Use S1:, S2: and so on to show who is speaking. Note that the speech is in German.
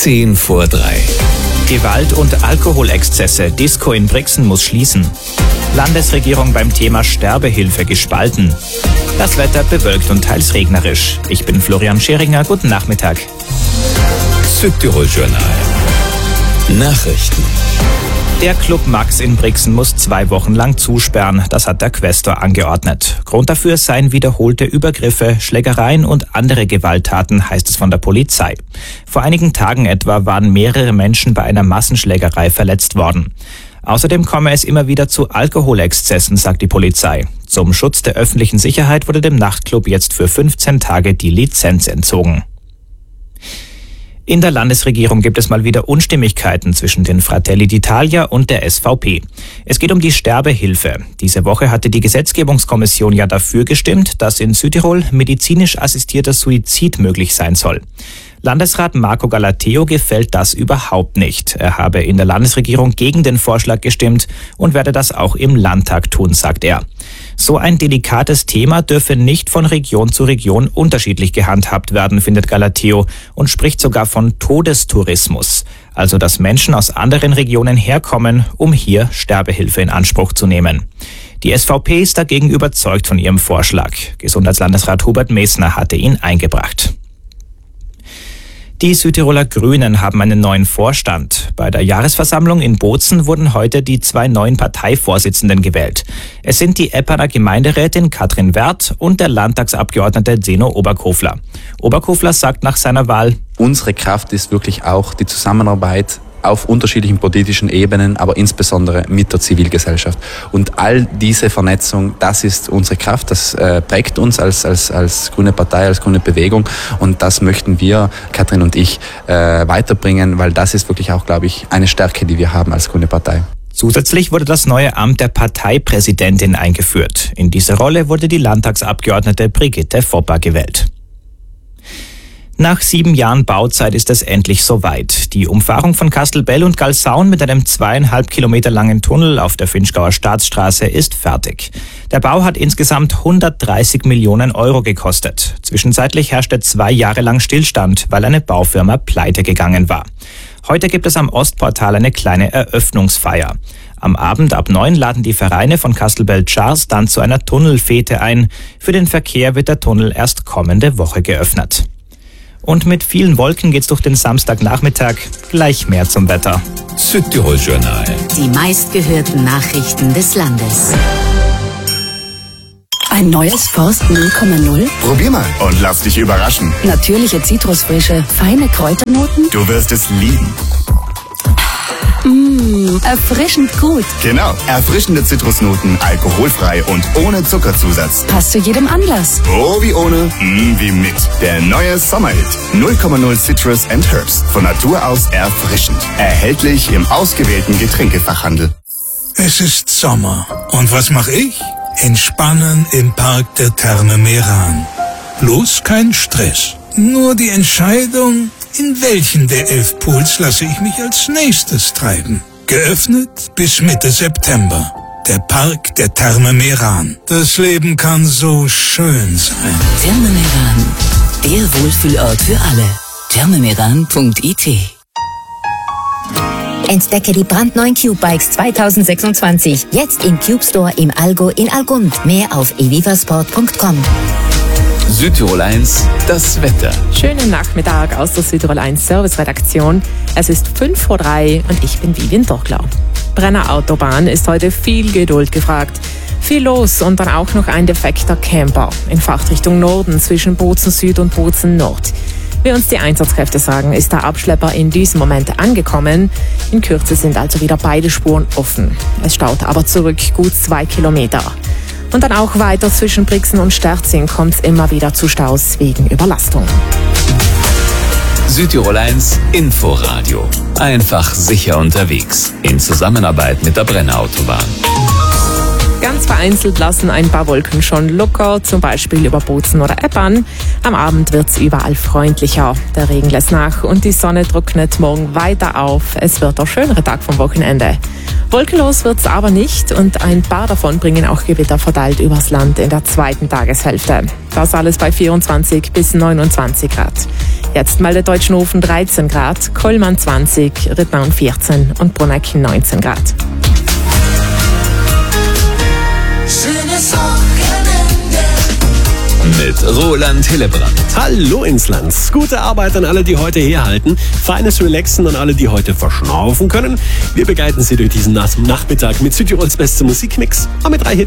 S1: 10 vor 3.
S2: Gewalt- und Alkoholexzesse. Disco in Brixen muss schließen. Landesregierung beim Thema Sterbehilfe gespalten. Das Wetter bewölkt und teils regnerisch. Ich bin Florian Scheringer. Guten Nachmittag.
S1: Südtirol Journal. Nachrichten.
S2: Der Club Max in Brixen muss 2 Wochen lang zusperren. Das hat der Quästor angeordnet. Grund dafür seien wiederholte Übergriffe, Schlägereien und andere Gewalttaten, heißt es von der Polizei. Vor einigen Tagen etwa waren mehrere Menschen bei einer Massenschlägerei verletzt worden. Außerdem komme es immer wieder zu Alkoholexzessen, sagt die Polizei. Zum Schutz der öffentlichen Sicherheit wurde dem Nachtclub jetzt für 15 Tage die Lizenz entzogen. In der Landesregierung gibt es mal wieder Unstimmigkeiten zwischen den Fratelli d'Italia und der SVP. Es geht um die Sterbehilfe. Diese Woche hatte die Gesetzgebungskommission ja dafür gestimmt, dass in Südtirol medizinisch assistierter Suizid möglich sein soll. Landesrat Marco Galateo gefällt das überhaupt nicht. Er habe in der Landesregierung gegen den Vorschlag gestimmt und werde das auch im Landtag tun, sagt er. So ein delikates Thema dürfe nicht von Region zu Region unterschiedlich gehandhabt werden, findet Galateo und spricht sogar von Todestourismus. Also, dass Menschen aus anderen Regionen herkommen, um hier Sterbehilfe in Anspruch zu nehmen. Die SVP ist dagegen überzeugt von ihrem Vorschlag. Gesundheitslandesrat Hubert Mesner hatte ihn eingebracht. Die Südtiroler Grünen haben einen neuen Vorstand. Bei der Jahresversammlung in Bozen wurden heute die 2 neuen Parteivorsitzenden gewählt. Es sind die Eppener Gemeinderätin Katrin Werth und der Landtagsabgeordnete Zeno Oberkofler. Oberkofler sagt nach seiner Wahl:
S3: Unsere Kraft ist wirklich auch die Zusammenarbeit auf unterschiedlichen politischen Ebenen, aber insbesondere mit der Zivilgesellschaft. Und all diese Vernetzung, das ist unsere Kraft, das prägt uns als grüne Partei, als grüne Bewegung, und das möchten wir, Katrin und ich, weiterbringen, weil das ist wirklich auch, glaube ich, eine Stärke, die wir haben als grüne Partei.
S2: Zusätzlich wurde das neue Amt der Parteipräsidentin eingeführt. In diese Rolle wurde die Landtagsabgeordnete Brigitte Fopper gewählt. Nach 7 Jahren Bauzeit ist es endlich soweit. Die Umfahrung von Kastelbell und Galsaun mit einem 2,5 Kilometer langen Tunnel auf der Finchgauer Staatsstraße ist fertig. Der Bau hat insgesamt 130 Millionen Euro gekostet. Zwischenzeitlich herrschte 2 Jahre lang Stillstand, weil eine Baufirma pleite gegangen war. Heute gibt es am Ostportal eine kleine Eröffnungsfeier. Am Abend ab 9 laden die Vereine von Kastelbell-Tschars dann zu einer Tunnelfete ein. Für den Verkehr wird der Tunnel erst kommende Woche geöffnet. Und mit vielen Wolken geht's durch den Samstagnachmittag. Gleich mehr zum Wetter.
S1: Südtirol Journal.
S4: Die meistgehörten Nachrichten des Landes.
S5: Ein neues Forst 0,0?
S6: Probier mal und lass dich überraschen.
S5: Natürliche Zitrusfrische, feine Kräuternoten?
S6: Du wirst es lieben.
S5: Erfrischend gut.
S6: Genau, erfrischende Zitrusnoten, alkoholfrei und ohne Zuckerzusatz.
S5: Passt zu jedem Anlass.
S6: Oh, wie ohne, wie mit. Der neue Sommerhit. 0,0 Citrus and Herbs. Von Natur aus erfrischend. Erhältlich im ausgewählten Getränkefachhandel.
S7: Es ist Sommer. Und was mache ich? Entspannen im Park der Therme Meran. Bloß kein Stress. Nur die Entscheidung, in welchen der 11 Pools lasse ich mich als nächstes treiben. Geöffnet bis Mitte September. Der Park der Therme Meran. Das Leben kann so schön sein.
S4: Therme Meran, der Wohlfühlort für alle. thermemeran.it.
S8: Entdecke die brandneuen Cube Bikes 2026. Jetzt im Cube Store im Allgäu in Algund. Mehr auf evivasport.com.
S1: Südtirol 1, das Wetter.
S9: Schönen Nachmittag aus der Südtirol 1 Serviceredaktion. Es ist 5 vor 3 und ich bin Vivian Dochlau. Brenner Autobahn ist heute viel Geduld gefragt. Viel los und dann auch noch ein defekter Camper in Fahrtrichtung Norden zwischen Bozen Süd und Bozen Nord. Wie uns die Einsatzkräfte sagen, ist der Abschlepper in diesem Moment angekommen. In Kürze sind also wieder beide Spuren offen. Es staut aber zurück gut 2 Kilometer. Und dann auch weiter zwischen Brixen und Sterzing kommt es immer wieder zu Staus wegen Überlastung.
S1: Südtirol 1 Inforadio. Einfach sicher unterwegs. In Zusammenarbeit mit der Brenner Autobahn.
S9: Ganz vereinzelt lassen ein paar Wolken schon locker, zum Beispiel über Bozen oder Eppern. Am Abend wird's überall freundlicher. Der Regen lässt nach und die Sonne trocknet morgen weiter auf. Es wird der schönere Tag vom Wochenende. Wolkenlos wird's aber nicht und ein paar davon bringen auch Gewitter verteilt übers Land in der zweiten Tageshälfte. Das alles bei 24 bis 29 Grad. Jetzt meldet Deutschenhofen 13 Grad, Kollmann 20, Rittnaun 14 und Bruneck 19 Grad.
S10: Schönes Wochenende
S1: mit Roland Hillebrand.
S11: Hallo ins Land. Gute Arbeit an alle, die heute herhalten. Feines Relaxen an alle, die heute verschnaufen können. Wir begleiten Sie durch diesen Nachmittag mit Südtirols beste Musikmix. Aber mit 3 Hits.